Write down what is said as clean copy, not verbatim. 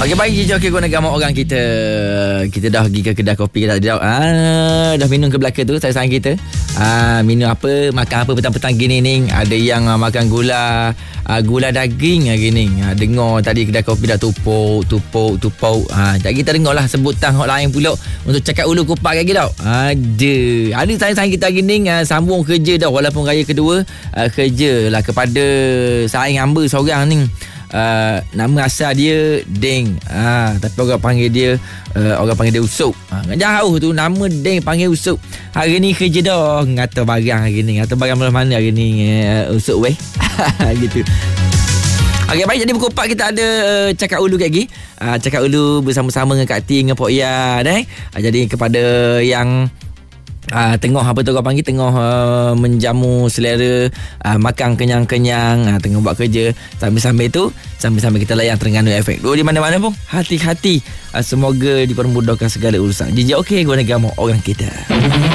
Okey, baik je okey guna gambar orang kita. Kita dah pergi ke kedai kopi kita dah minum ke belakang tu sayang kita. Minum apa, makan apa petang-petang gini ni. Ada yang makan gula daging gini. Dengar tadi kedai kopi dah tupuk. Jadi kita dengarlah sebutan hot lain pula untuk cakap ulu kupak lagi tau. Ada sayang kita gini sambung kerja dah walaupun raya kedua. Kerjalah kepada saing hamba seorang ni. Nama asal dia Deng, tapi orang panggil dia Usuk. Jauh tu nama Deng panggil Usuk. Hari ni kerja dah ngata barang hari ni. Ngata barang mana hari ni Usuk weh. Gitu. Okey, baik, jadi buku 4 kita ada cakap ulu lagi. Cakap ulu bersama-sama dengan Kak T dengan Pok Ya jadi kepada yang tengah apa tu orang panggil tengah menjamu selera, makan kenyang-kenyang, tengah buat kerja sambil-sambil kita layan Terengganu FM. Di mana-mana pun hati-hati, semoga dipermudahkan segala urusan. DJ okey guna gambar orang kita.